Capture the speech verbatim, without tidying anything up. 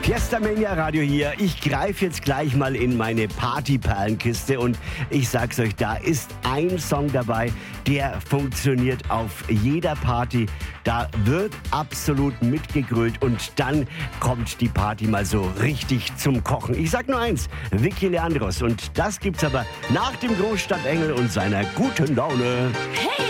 Fiesta Mania Radio hier. Ich greife jetzt gleich mal in meine Partyperlenkiste und ich sag's euch, da ist ein Song dabei, der funktioniert auf jeder Party. Da wird absolut mitgegrölt und dann kommt die Party mal so richtig zum Kochen. Ich sag nur eins, Vicky Leandros, und das gibt's aber nach dem Großstadtengel und seiner guten Laune. Hey!